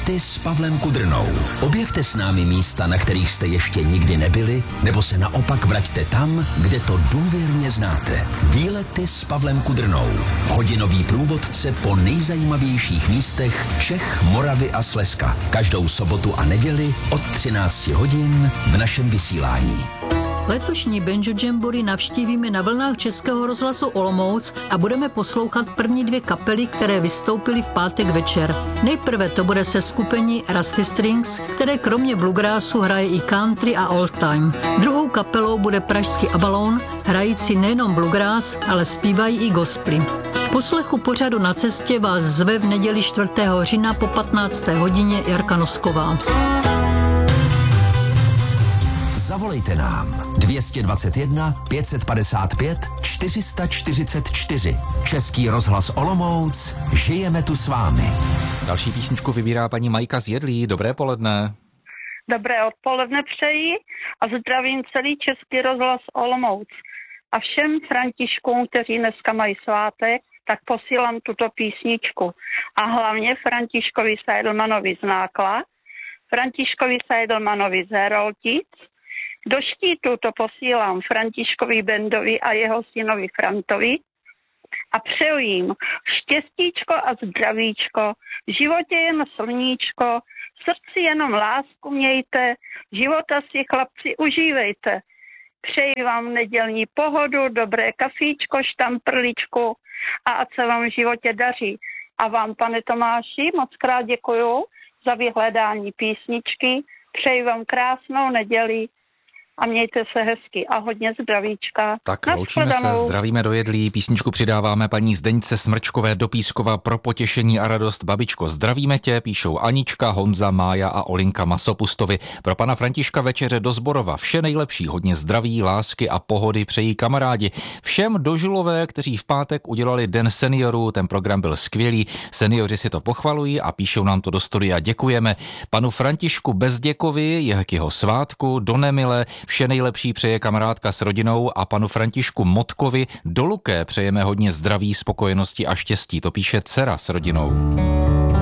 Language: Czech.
Výlety s Pavlem Kudrnou. Objevte s námi místa, na kterých jste ještě nikdy nebyli, nebo se naopak vraťte tam, kde to důvěrně znáte. Výlety s Pavlem Kudrnou. Hodinový průvodce po nejzajímavějších místech Čech, Moravy a Slezska. Každou sobotu a neděli od 13 hodin v našem vysílání. Letošní Banjo Jamboree navštívíme na vlnách Českého rozhlasu Olomouc a budeme poslouchat první dvě kapely, které vystoupily v pátek večer. Nejprve to bude seskupení Rusty Strings, které kromě bluegrassu hraje i country a old time. Druhou kapelou bude pražský Avalon, hrající nejenom bluegrass, ale zpívají i gospely. Poslechu pořadu Na cestě vás zve v neděli 4. října po 15. hodině Jarka Nosková. Zavolejte nám 221 555 444. Český rozhlas Olomouc, žijeme tu s vámi. Další písničku vybírá paní Majka z Jedlí. Dobré poledne. Dobré odpoledne přeji a zdravím celý Český rozhlas Olomouc. A všem Františkům, kteří dneska mají svátek, tak posílám tuto písničku. A hlavně Františkovi Seidelmanovi z Nákla, Františkovi Seidelmanovi z Heroltic. Do Štítu to posílám Františkovi Bendovi a jeho synovi Frantovi a přeju jim štěstíčko a zdravíčko, v životě jen sluníčko, v srdci jenom lásku mějte, života si chlapci užívejte. Přeji vám nedělní pohodu, dobré kafíčko, štamprličku a ať se vám v životě daří. A vám, pane Tomáši, moc krát děkuju za vyhledání písničky, přeji vám krásnou neděli a mějte se hezky a hodně zdravíčka. Tak loučíme se, zdravíme do Jedlí, písničku přidáváme paní Zdeňce Smrčkové do Pískova pro potěšení a radost. Babičko, zdravíme tě, píšou Anička, Honza, Mája a Olinka Masopustovi. Pro pana Františka večeře do Zborova vše nejlepší, hodně zdraví, lásky a pohody přejí kamarádi. Všem dožilové, kteří v pátek udělali Den seniorů, ten program byl skvělý, seniori si to pochvalují a píšou nám to do studia. Děkujeme panu Františku Bezděkovi, k jeho svátku, do nemile. Vše nejlepší přeje kamarádka s rodinou a panu Františku Motkovi do Luké přejeme hodně zdraví, spokojenosti a štěstí. To píše dcera s rodinou.